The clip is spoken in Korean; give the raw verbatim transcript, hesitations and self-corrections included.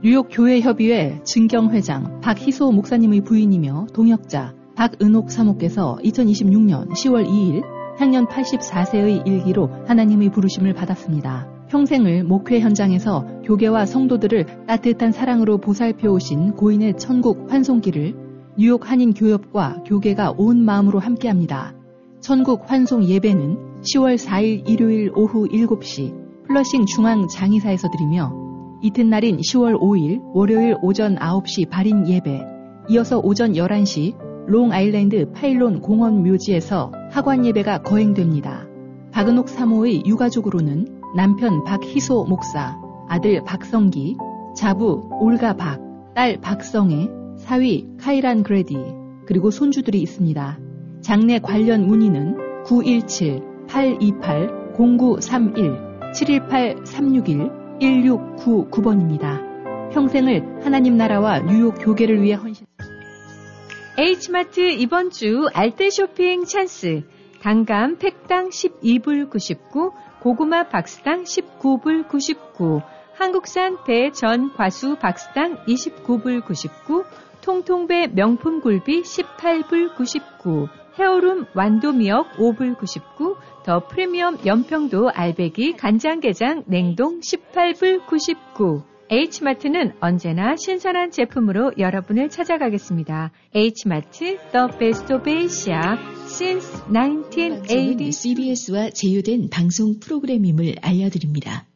뉴욕 교회협의회 증경회장 박희소 목사님의 부인이며 동역자 박은옥 사모께서 이천이십육 년 시월 이일 향년 팔십사 세의 일기로 하나님의 부르심을 받았습니다. 평생을 목회 현장에서 교계와 성도들을 따뜻한 사랑으로 보살펴 오신 고인의 천국 환송기를 뉴욕 한인교협과 교계가 온 마음으로 함께합니다. 천국 환송 예배는 시월 사일 일요일 오후 일곱 시 플러싱 중앙 장의사에서 드리며 이튿날인 시월 오일 월요일 오전 아홉 시 발인 예배, 이어서 오전 열한 시 롱아일랜드 파일론 공원 묘지에서 하관 예배가 거행됩니다. 박은옥 사모의 유가족으로는 남편 박희소 목사, 아들 박성기, 자부 올가 박, 딸 박성애, 사위 카이란 그레디, 그리고 손주들이 있습니다. 장례 관련 문의는 구일칠 팔이팔 공구삼일 칠일팔 삼육일 일육구구 번입니다. 평생을 하나님 나라와 뉴욕 교계를 위해 헌신. H마트 이번 주 알뜰 쇼핑 찬스. 단감 팩당 십이 불 구십구, 고구마 박스당 십구 불 구십구, 한국산 배 전 과수 박스당 이십구 불 구십구, 통통배 명품 굴비 십팔 불 구십구, 헤어룸 완도미역 오 불 구십구, 더 프리미엄 연평도 알배기 간장게장 냉동 십팔 불 구십구. H마트는 언제나 신선한 제품으로 여러분을 찾아가겠습니다. H마트, The Best of Asia, since 나인틴 에이티. 씨비에스와 제휴된 방송 프로그램임을 알려드립니다.